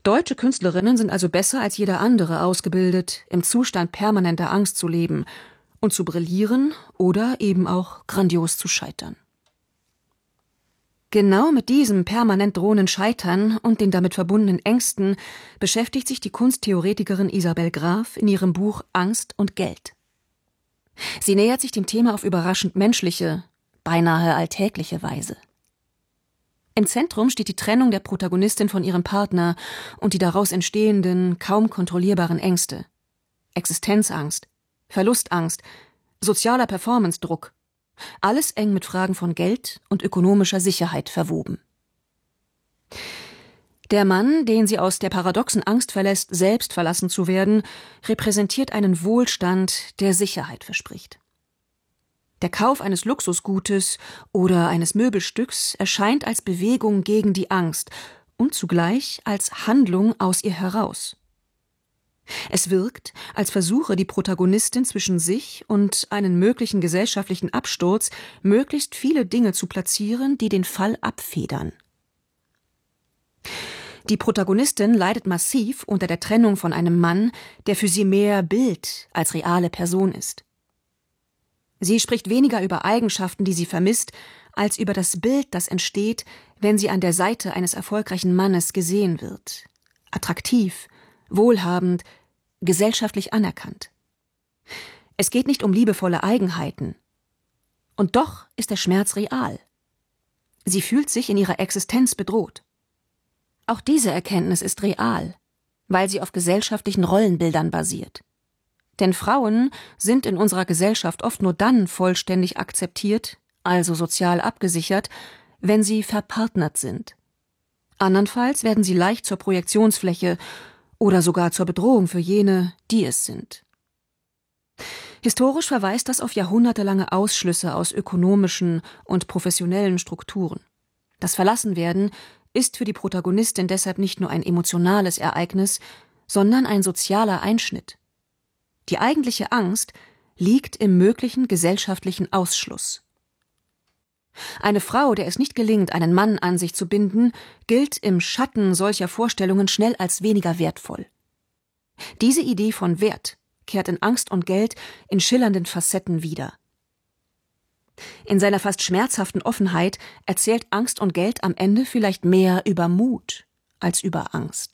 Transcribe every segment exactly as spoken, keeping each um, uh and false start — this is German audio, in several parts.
Deutsche Künstlerinnen sind also besser als jeder andere ausgebildet, im Zustand permanenter Angst zu leben und zu brillieren oder eben auch grandios zu scheitern. Genau mit diesem permanent drohenden Scheitern und den damit verbundenen Ängsten beschäftigt sich die Kunsttheoretikerin Isabel Graf in ihrem Buch Angst und Geld. Sie nähert sich dem Thema auf überraschend menschliche, beinahe alltägliche Weise. Im Zentrum steht die Trennung der Protagonistin von ihrem Partner und die daraus entstehenden, kaum kontrollierbaren Ängste. Existenzangst, Verlustangst, sozialer Performance-Druck. Alles eng mit Fragen von Geld und ökonomischer Sicherheit verwoben. Der Mann, den sie aus der paradoxen Angst verlässt, selbst verlassen zu werden, repräsentiert einen Wohlstand, der Sicherheit verspricht. Der Kauf eines Luxusgutes oder eines Möbelstücks erscheint als Bewegung gegen die Angst und zugleich als Handlung aus ihr heraus. Es wirkt, als versuche die Protagonistin zwischen sich und einen möglichen gesellschaftlichen Absturz möglichst viele Dinge zu platzieren, die den Fall abfedern. Die Protagonistin leidet massiv unter der Trennung von einem Mann, der für sie mehr Bild als reale Person ist. Sie spricht weniger über Eigenschaften, die sie vermisst, als über das Bild, das entsteht, wenn sie an der Seite eines erfolgreichen Mannes gesehen wird. Attraktiv, wohlhabend, gesellschaftlich anerkannt. Es geht nicht um liebevolle Eigenheiten. Und doch ist der Schmerz real. Sie fühlt sich in ihrer Existenz bedroht. Auch diese Erkenntnis ist real, weil sie auf gesellschaftlichen Rollenbildern basiert. Denn Frauen sind in unserer Gesellschaft oft nur dann vollständig akzeptiert, also sozial abgesichert, wenn sie verpartnert sind. Andernfalls werden sie leicht zur Projektionsfläche oder sogar zur Bedrohung für jene, die es sind. Historisch verweist das auf jahrhundertelange Ausschlüsse aus ökonomischen und professionellen Strukturen. Das Verlassenwerden ist für die Protagonistin deshalb nicht nur ein emotionales Ereignis, sondern ein sozialer Einschnitt. Die eigentliche Angst liegt im möglichen gesellschaftlichen Ausschluss. Eine Frau, der es nicht gelingt, einen Mann an sich zu binden, gilt im Schatten solcher Vorstellungen schnell als weniger wertvoll. Diese Idee von Wert kehrt in Angst und Geld in schillernden Facetten wieder. In seiner fast schmerzhaften Offenheit erzählt Angst und Geld am Ende vielleicht mehr über Mut als über Angst.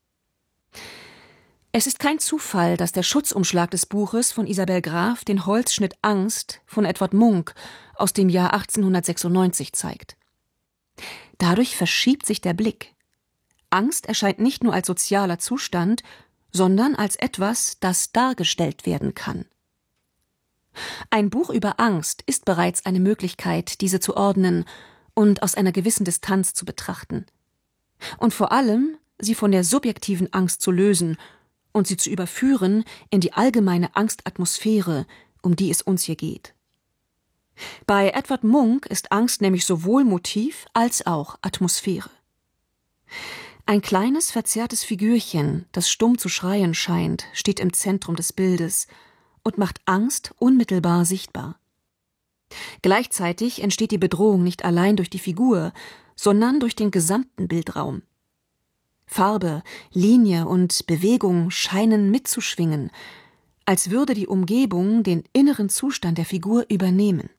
Es ist kein Zufall, dass der Schutzumschlag des Buches von Isabel Graf den Holzschnitt Angst von Edvard Munch aus dem Jahr achtzehnhundertsechsundneunzig zeigt. Dadurch verschiebt sich der Blick. Angst erscheint nicht nur als sozialer Zustand, sondern als etwas, das dargestellt werden kann. Ein Buch über Angst ist bereits eine Möglichkeit, diese zu ordnen und aus einer gewissen Distanz zu betrachten. Und vor allem, sie von der subjektiven Angst zu lösen und sie zu überführen in die allgemeine Angstatmosphäre, um die es uns hier geht. Bei Edvard Munch ist Angst nämlich sowohl Motiv als auch Atmosphäre. Ein kleines, verzerrtes Figürchen, das stumm zu schreien scheint, steht im Zentrum des Bildes und macht Angst unmittelbar sichtbar. Gleichzeitig entsteht die Bedrohung nicht allein durch die Figur, sondern durch den gesamten Bildraum. Farbe, Linie und Bewegung scheinen mitzuschwingen, als würde die Umgebung den inneren Zustand der Figur übernehmen.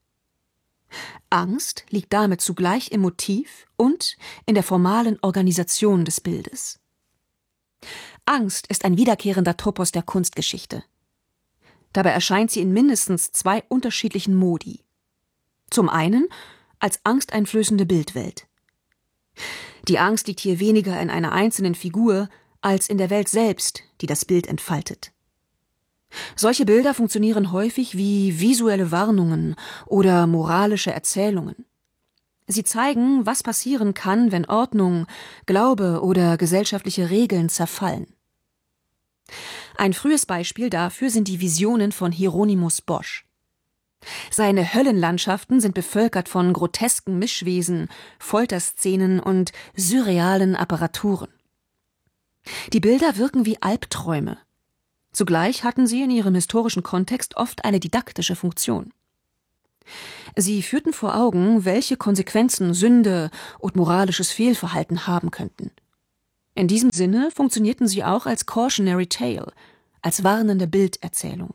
Angst liegt damit zugleich im Motiv und in der formalen Organisation des Bildes. Angst ist ein wiederkehrender Topos der Kunstgeschichte. Dabei erscheint sie in mindestens zwei unterschiedlichen Modi. Zum einen als angsteinflößende Bildwelt. Die Angst liegt hier weniger in einer einzelnen Figur als in der Welt selbst, die das Bild entfaltet. Solche Bilder funktionieren häufig wie visuelle Warnungen oder moralische Erzählungen. Sie zeigen, was passieren kann, wenn Ordnung, Glaube oder gesellschaftliche Regeln zerfallen. Ein frühes Beispiel dafür sind die Visionen von Hieronymus Bosch. Seine Höllenlandschaften sind bevölkert von grotesken Mischwesen, Folterszenen und surrealen Apparaturen. Die Bilder wirken wie Albträume. Zugleich hatten sie in ihrem historischen Kontext oft eine didaktische Funktion. Sie führten vor Augen, welche Konsequenzen Sünde und moralisches Fehlverhalten haben könnten. In diesem Sinne funktionierten sie auch als Cautionary Tale, als warnende Bilderzählung.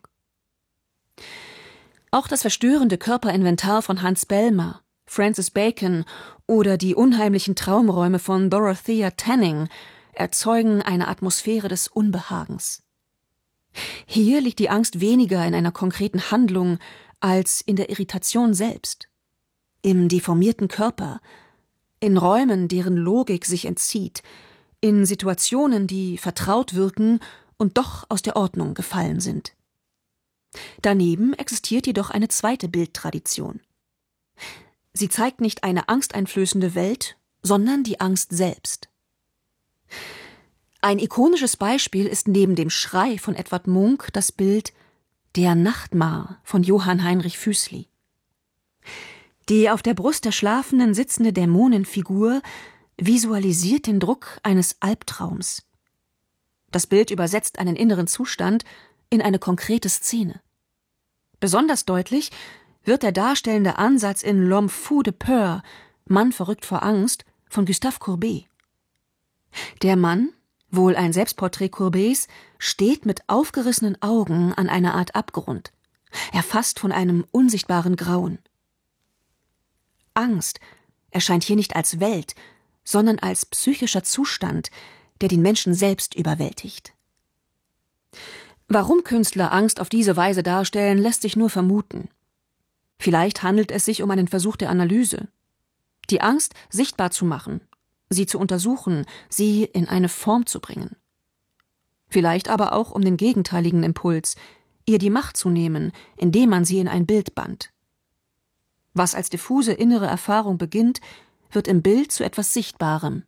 Auch das verstörende Körperinventar von Hans Bellmer, Francis Bacon oder die unheimlichen Traumräume von Dorothea Tanning erzeugen eine Atmosphäre des Unbehagens. Hier liegt die Angst weniger in einer konkreten Handlung als in der Irritation selbst, im deformierten Körper, in Räumen, deren Logik sich entzieht, in Situationen, die vertraut wirken und doch aus der Ordnung gefallen sind. Daneben existiert jedoch eine zweite Bildtradition. Sie zeigt nicht eine angsteinflößende Welt, sondern die Angst selbst. Ein ikonisches Beispiel ist neben dem Schrei von Edvard Munch das Bild Der Nachtmar von Johann Heinrich Füßli. Die auf der Brust der Schlafenden sitzende Dämonenfigur visualisiert den Druck eines Albtraums. Das Bild übersetzt einen inneren Zustand in eine konkrete Szene. Besonders deutlich wird der darstellende Ansatz in L'Homme fou de peur, Mann verrückt vor Angst, von Gustave Courbet. Der Mann, wohl ein Selbstporträt Courbets, steht mit aufgerissenen Augen an einer Art Abgrund, erfasst von einem unsichtbaren Grauen. Angst erscheint hier nicht als Welt, sondern als psychischer Zustand, der den Menschen selbst überwältigt. Warum Künstler Angst auf diese Weise darstellen, lässt sich nur vermuten. Vielleicht handelt es sich um einen Versuch der Analyse. Die Angst sichtbar zu machen, sie zu untersuchen, sie in eine Form zu bringen. Vielleicht aber auch um den gegenteiligen Impuls, ihr die Macht zu nehmen, indem man sie in ein Bild bannt. Was als diffuse innere Erfahrung beginnt, wird im Bild zu etwas Sichtbarem.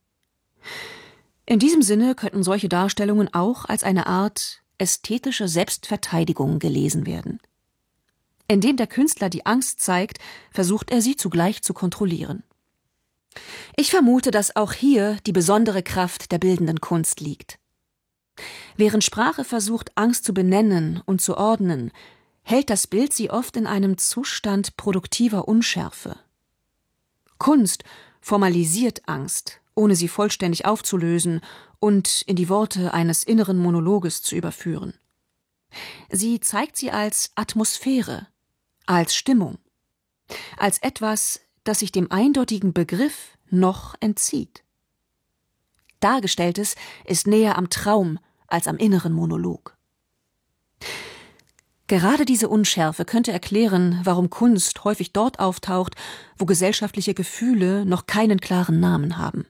In diesem Sinne könnten solche Darstellungen auch als eine Art ästhetische Selbstverteidigung gelesen werden. Indem der Künstler die Angst zeigt, versucht er sie zugleich zu kontrollieren. Ich vermute, dass auch hier die besondere Kraft der bildenden Kunst liegt. Während Sprache versucht, Angst zu benennen und zu ordnen, hält das Bild sie oft in einem Zustand produktiver Unschärfe. Kunst formalisiert Angst, ohne sie vollständig aufzulösen und in die Worte eines inneren Monologes zu überführen. Sie zeigt sie als Atmosphäre, als Stimmung, als etwas, das sich dem eindeutigen Begriff noch entzieht. Dargestelltes ist näher am Traum als am inneren Monolog. Gerade diese Unschärfe könnte erklären, warum Kunst häufig dort auftaucht, wo gesellschaftliche Gefühle noch keinen klaren Namen haben.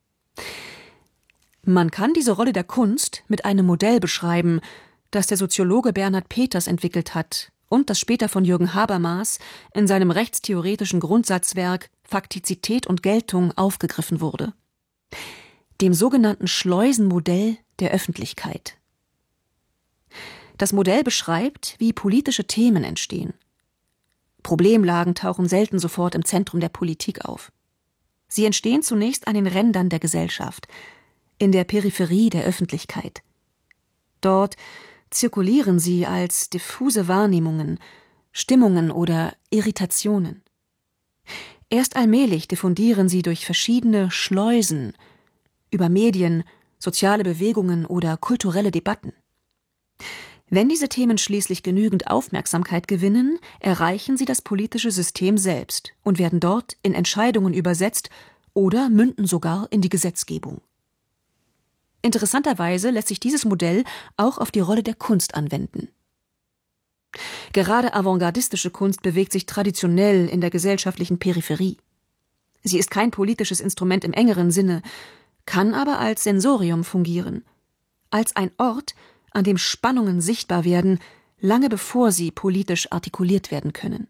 Man kann diese Rolle der Kunst mit einem Modell beschreiben, das der Soziologe Bernhard Peters entwickelt hat und das später von Jürgen Habermas in seinem rechtstheoretischen Grundsatzwerk Faktizität und Geltung aufgegriffen wurde. Dem sogenannten Schleusenmodell der Öffentlichkeit. Das Modell beschreibt, wie politische Themen entstehen. Problemlagen tauchen selten sofort im Zentrum der Politik auf. Sie entstehen zunächst an den Rändern der Gesellschaft, in der Peripherie der Öffentlichkeit. Dort zirkulieren sie als diffuse Wahrnehmungen, Stimmungen oder Irritationen. Erst allmählich diffundieren sie durch verschiedene Schleusen, über Medien, soziale Bewegungen oder kulturelle Debatten. Wenn diese Themen schließlich genügend Aufmerksamkeit gewinnen, erreichen sie das politische System selbst und werden dort in Entscheidungen übersetzt oder münden sogar in die Gesetzgebung. Interessanterweise lässt sich dieses Modell auch auf die Rolle der Kunst anwenden. Gerade avantgardistische Kunst bewegt sich traditionell in der gesellschaftlichen Peripherie. Sie ist kein politisches Instrument im engeren Sinne, kann aber als Sensorium fungieren, als ein Ort, an dem Spannungen sichtbar werden, lange bevor sie politisch artikuliert werden können.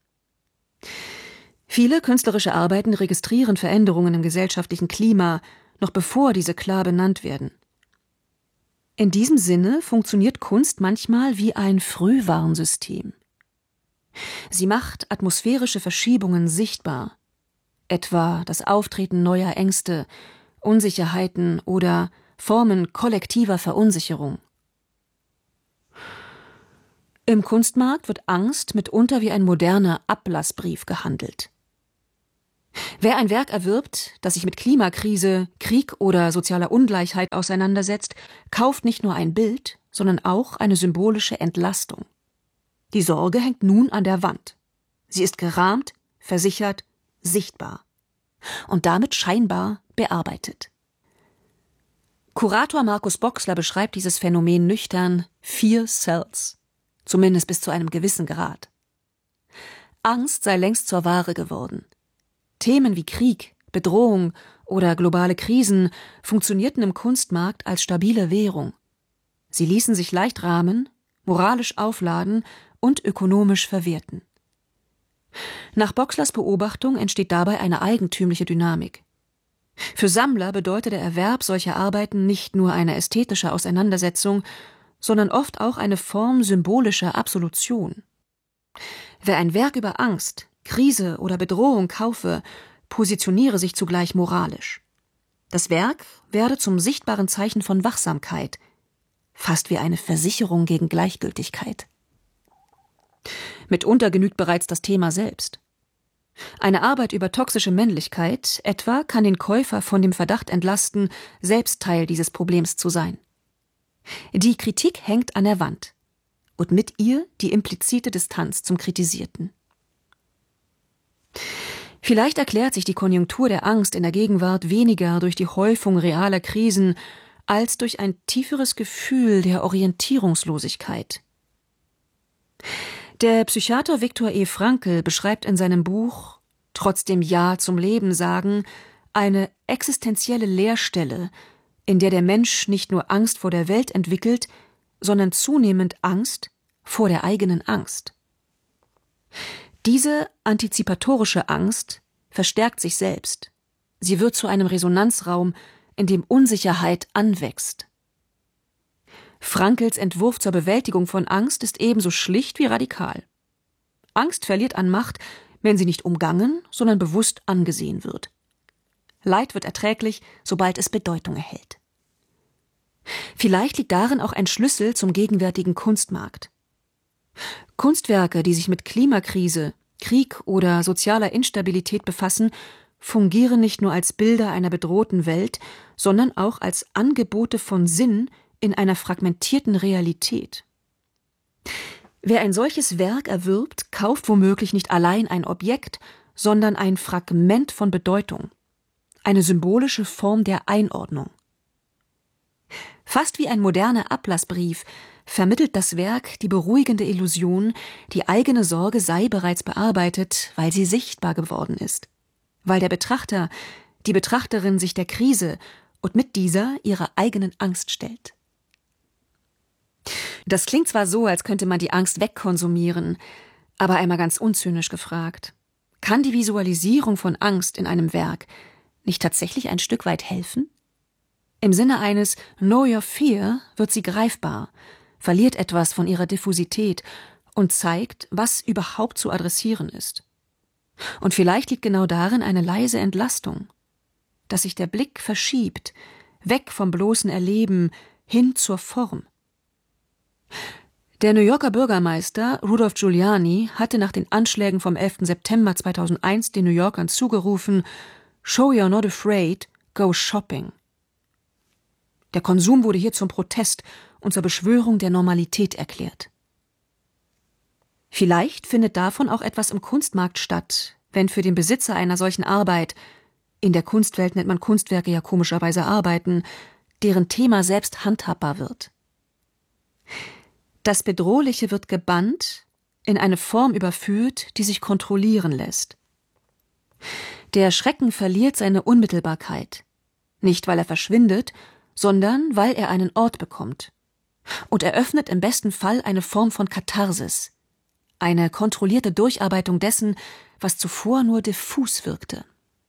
Viele künstlerische Arbeiten registrieren Veränderungen im gesellschaftlichen Klima, noch bevor diese klar benannt werden. In diesem Sinne funktioniert Kunst manchmal wie ein Frühwarnsystem. Sie macht atmosphärische Verschiebungen sichtbar, etwa das Auftreten neuer Ängste, Unsicherheiten oder Formen kollektiver Verunsicherung. Im Kunstmarkt wird Angst mitunter wie ein moderner Ablassbrief gehandelt. Wer ein Werk erwirbt, das sich mit Klimakrise, Krieg oder sozialer Ungleichheit auseinandersetzt, kauft nicht nur ein Bild, sondern auch eine symbolische Entlastung. Die Sorge hängt nun an der Wand. Sie ist gerahmt, versichert, sichtbar und damit scheinbar bearbeitet. Kurator Markus Boxler beschreibt dieses Phänomen nüchtern: Fear sells, zumindest bis zu einem gewissen Grad. Angst sei längst zur Ware geworden. Themen wie Krieg, Bedrohung oder globale Krisen funktionierten im Kunstmarkt als stabile Währung. Sie ließen sich leicht rahmen, moralisch aufladen und ökonomisch verwerten. Nach Boxlers Beobachtung entsteht dabei eine eigentümliche Dynamik. Für Sammler bedeutet der Erwerb solcher Arbeiten nicht nur eine ästhetische Auseinandersetzung, sondern oft auch eine Form symbolischer Absolution. Wer ein Werk über Angst, Krise oder Bedrohung kaufe, positioniere sich zugleich moralisch. Das Werk werde zum sichtbaren Zeichen von Wachsamkeit, fast wie eine Versicherung gegen Gleichgültigkeit. Mitunter genügt bereits das Thema selbst. Eine Arbeit über toxische Männlichkeit etwa kann den Käufer von dem Verdacht entlasten, selbst Teil dieses Problems zu sein. Die Kritik hängt an der Wand und mit ihr die implizite Distanz zum Kritisierten. Vielleicht erklärt sich die Konjunktur der Angst in der Gegenwart weniger durch die Häufung realer Krisen als durch ein tieferes Gefühl der Orientierungslosigkeit. Der Psychiater Viktor E. Frankl beschreibt in seinem Buch »Trotzdem Ja zum Leben sagen« eine existenzielle Leerstelle, in der der Mensch nicht nur Angst vor der Welt entwickelt, sondern zunehmend Angst vor der eigenen Angst. Diese antizipatorische Angst verstärkt sich selbst. Sie wird zu einem Resonanzraum, in dem Unsicherheit anwächst. Frankls Entwurf zur Bewältigung von Angst ist ebenso schlicht wie radikal. Angst verliert an Macht, wenn sie nicht umgangen, sondern bewusst angesehen wird. Leid wird erträglich, sobald es Bedeutung erhält. Vielleicht liegt darin auch ein Schlüssel zum gegenwärtigen Kunstmarkt. Kunstwerke, die sich mit Klimakrise, Krieg oder sozialer Instabilität befassen, fungieren nicht nur als Bilder einer bedrohten Welt, sondern auch als Angebote von Sinn in einer fragmentierten Realität. Wer ein solches Werk erwirbt, kauft womöglich nicht allein ein Objekt, sondern ein Fragment von Bedeutung, eine symbolische Form der Einordnung. Fast wie ein moderner Ablassbrief vermittelt das Werk die beruhigende Illusion, die eigene Sorge sei bereits bearbeitet, weil sie sichtbar geworden ist, weil der Betrachter, die Betrachterin sich der Krise und mit dieser ihrer eigenen Angst stellt. Das klingt zwar so, als könnte man die Angst wegkonsumieren, aber einmal ganz unzynisch gefragt: Kann die Visualisierung von Angst in einem Werk nicht tatsächlich ein Stück weit helfen? Im Sinne eines Know Your Fear wird sie greifbar, verliert etwas von ihrer Diffusität und zeigt, was überhaupt zu adressieren ist. Und vielleicht liegt genau darin eine leise Entlastung, dass sich der Blick verschiebt, weg vom bloßen Erleben hin zur Form. Der New Yorker Bürgermeister Rudolph Giuliani hatte nach den Anschlägen vom elften September zweitausendeins den New Yorkern zugerufen: Show you're not afraid, go shopping. Der Konsum wurde hier zum Protest und zur Beschwörung der Normalität erklärt. Vielleicht findet davon auch etwas im Kunstmarkt statt, wenn für den Besitzer einer solchen Arbeit, in der Kunstwelt nennt man Kunstwerke ja komischerweise Arbeiten, deren Thema selbst handhabbar wird. Das Bedrohliche wird gebannt, in eine Form überführt, die sich kontrollieren lässt. Der Schrecken verliert seine Unmittelbarkeit, nicht weil er verschwindet, sondern weil er einen Ort bekommt und eröffnet im besten Fall eine Form von Katharsis, eine kontrollierte Durcharbeitung dessen, was zuvor nur diffus wirkte.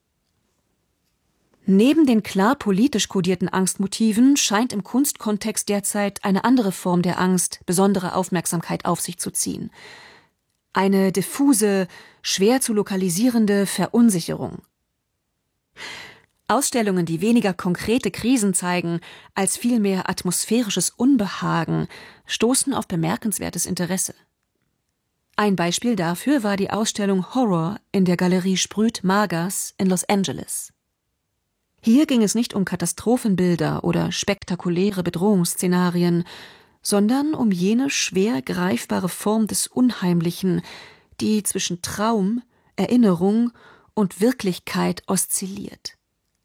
Neben den klar politisch kodierten Angstmotiven scheint im Kunstkontext derzeit eine andere Form der Angst besondere Aufmerksamkeit auf sich zu ziehen. Eine diffuse, schwer zu lokalisierende Verunsicherung. Ausstellungen, die weniger konkrete Krisen zeigen, als vielmehr atmosphärisches Unbehagen, stoßen auf bemerkenswertes Interesse. Ein Beispiel dafür war die Ausstellung Horror in der Galerie Sprüt-Margas in Los Angeles. Hier ging es nicht um Katastrophenbilder oder spektakuläre Bedrohungsszenarien, sondern um jene schwer greifbare Form des Unheimlichen, die zwischen Traum, Erinnerung und Wirklichkeit oszilliert.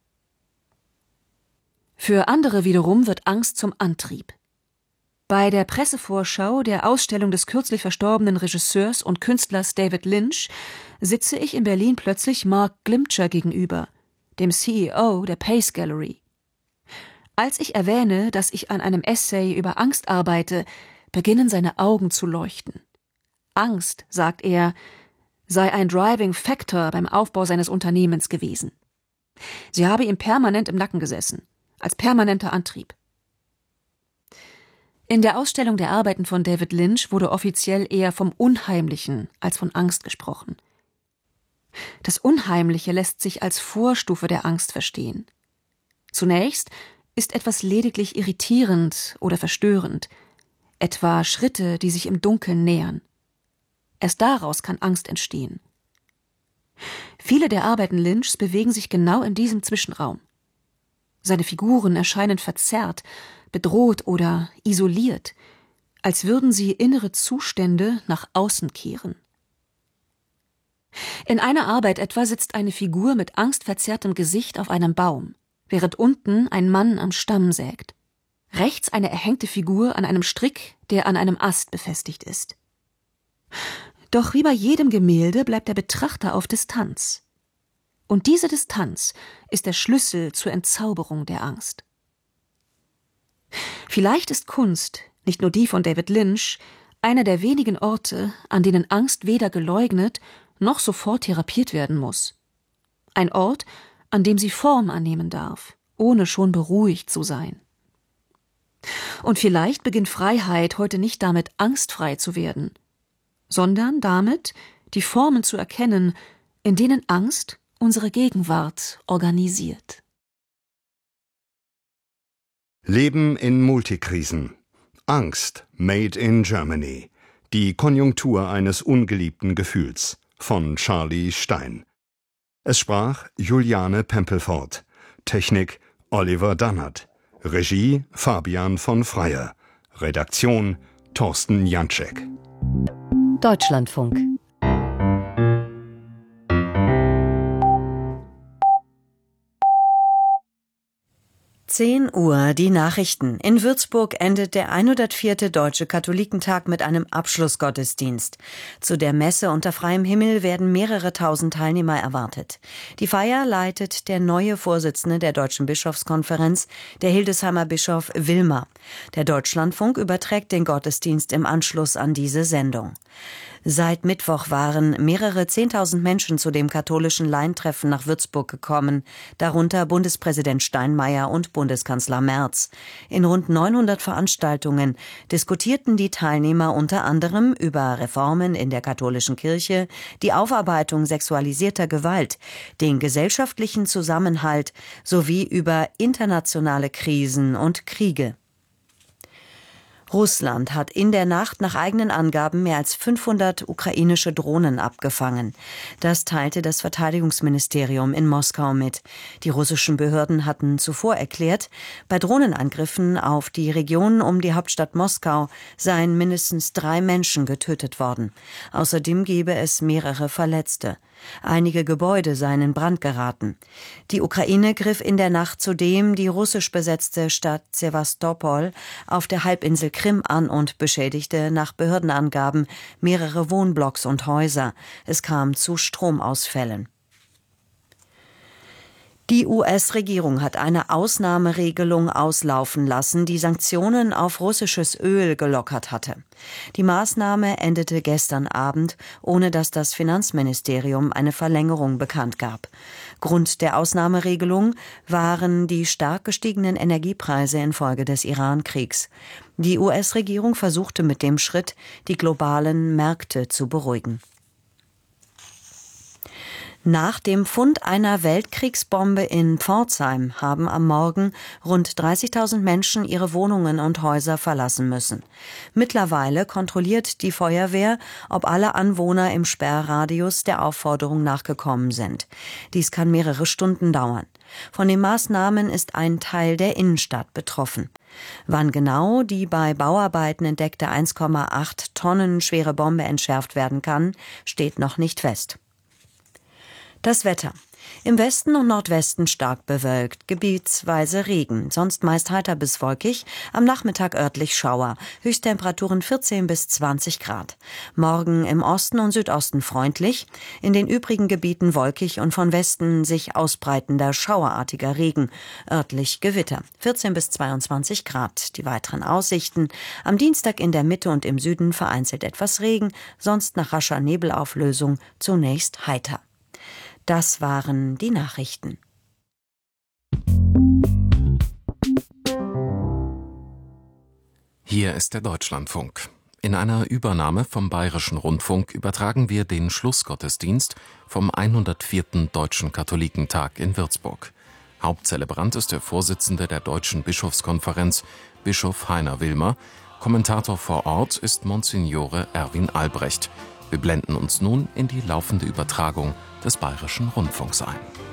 Für andere wiederum wird Angst zum Antrieb. Bei der Pressevorschau der Ausstellung des kürzlich verstorbenen Regisseurs und Künstlers David Lynch sitze ich in Berlin plötzlich Mark Glimcher gegenüber, dem C E O der Pace Gallery. Als ich erwähne, dass ich an einem Essay über Angst arbeite, beginnen seine Augen zu leuchten. Angst, sagt er, sei ein Driving Factor beim Aufbau seines Unternehmens gewesen. Sie habe ihm permanent im Nacken gesessen, als permanenter Antrieb. In der Ausstellung der Arbeiten von David Lynch wurde offiziell eher vom Unheimlichen als von Angst gesprochen. Das Unheimliche lässt sich als Vorstufe der Angst verstehen. Zunächst ist etwas lediglich irritierend oder verstörend, etwa Schritte, die sich im Dunkeln nähern. Erst daraus kann Angst entstehen. Viele der Arbeiten Lynchs bewegen sich genau in diesem Zwischenraum. Seine Figuren erscheinen verzerrt, bedroht oder isoliert, als würden sie innere Zustände nach außen kehren. In einer Arbeit etwa sitzt eine Figur mit angstverzerrtem Gesicht auf einem Baum, während unten ein Mann am Stamm sägt. Rechts eine erhängte Figur an einem Strick, der an einem Ast befestigt ist. Doch wie bei jedem Gemälde bleibt der Betrachter auf Distanz. Und diese Distanz ist der Schlüssel zur Entzauberung der Angst. Vielleicht ist Kunst, nicht nur die von David Lynch, einer der wenigen Orte, an denen Angst weder geleugnet noch sofort therapiert werden muss. Ein Ort, an dem sie Form annehmen darf, ohne schon beruhigt zu sein. Und vielleicht beginnt Freiheit heute nicht damit, angstfrei zu werden, sondern damit, die Formen zu erkennen, in denen Angst unsere Gegenwart organisiert. Leben in Multikrisen. Angst made in Germany. Die Konjunktur eines ungeliebten Gefühls von Charlie Stein. Es sprach Juliane Pempelfort. Technik Oliver Dannert. Regie Fabian von Freyer. Redaktion Thorsten Janczek. Deutschlandfunk. zehn Uhr, die Nachrichten. In Würzburg endet der hundertvierte Deutsche Katholikentag mit einem Abschlussgottesdienst. Zu der Messe unter freiem Himmel werden mehrere tausend Teilnehmer erwartet. Die Feier leitet der neue Vorsitzende der Deutschen Bischofskonferenz, der Hildesheimer Bischof Wilmer. Der Deutschlandfunk überträgt den Gottesdienst im Anschluss an diese Sendung. Seit Mittwoch waren mehrere Zehntausend Menschen zu dem katholischen Laien-Treffen nach Würzburg gekommen, darunter Bundespräsident Steinmeier und Bundeskanzler Merz. In rund neunhundert Veranstaltungen diskutierten die Teilnehmer unter anderem über Reformen in der katholischen Kirche, die Aufarbeitung sexualisierter Gewalt, den gesellschaftlichen Zusammenhalt sowie über internationale Krisen und Kriege. Russland hat in der Nacht nach eigenen Angaben mehr als fünfhundert ukrainische Drohnen abgefangen. Das teilte das Verteidigungsministerium in Moskau mit. Die russischen Behörden hatten zuvor erklärt, bei Drohnenangriffen auf die Region um die Hauptstadt Moskau seien mindestens drei Menschen getötet worden. Außerdem gebe es mehrere Verletzte. Einige Gebäude seien in Brand geraten. Die Ukraine griff in der Nacht zudem die russisch besetzte Stadt Sewastopol auf der Halbinsel Krim an und beschädigte nach Behördenangaben mehrere Wohnblocks und Häuser. Es kam zu Stromausfällen. Die U S-Regierung hat eine Ausnahmeregelung auslaufen lassen, die Sanktionen auf russisches Öl gelockert hatte. Die Maßnahme endete gestern Abend, ohne dass das Finanzministerium eine Verlängerung bekannt gab. Grund der Ausnahmeregelung waren die stark gestiegenen Energiepreise infolge des Iran-Kriegs. Die U S-Regierung versuchte mit dem Schritt, die globalen Märkte zu beruhigen. Nach dem Fund einer Weltkriegsbombe in Pforzheim haben am Morgen rund dreißigtausend Menschen ihre Wohnungen und Häuser verlassen müssen. Mittlerweile kontrolliert die Feuerwehr, ob alle Anwohner im Sperrradius der Aufforderung nachgekommen sind. Dies kann mehrere Stunden dauern. Von den Maßnahmen ist ein Teil der Innenstadt betroffen. Wann genau die bei Bauarbeiten entdeckte eins Komma acht Tonnen schwere Bombe entschärft werden kann, steht noch nicht fest. Das Wetter. Im Westen und Nordwesten stark bewölkt, gebietsweise Regen, sonst meist heiter bis wolkig, am Nachmittag örtlich Schauer, Höchsttemperaturen vierzehn bis zwanzig Grad. Morgen im Osten und Südosten freundlich, in den übrigen Gebieten wolkig und von Westen sich ausbreitender schauerartiger Regen, örtlich Gewitter, vierzehn bis zweiundzwanzig Grad. Die weiteren Aussichten: am Dienstag in der Mitte und im Süden vereinzelt etwas Regen, sonst nach rascher Nebelauflösung zunächst heiter. Das waren die Nachrichten. Hier ist der Deutschlandfunk. In einer Übernahme vom Bayerischen Rundfunk übertragen wir den Schlussgottesdienst vom hundertvierten Deutschen Katholikentag in Würzburg. Hauptzelebrant ist der Vorsitzende der Deutschen Bischofskonferenz, Bischof Heiner Wilmer. Kommentator vor Ort ist Monsignore Erwin Albrecht. Wir blenden uns nun in die laufende Übertragung des Bayerischen Rundfunks ein.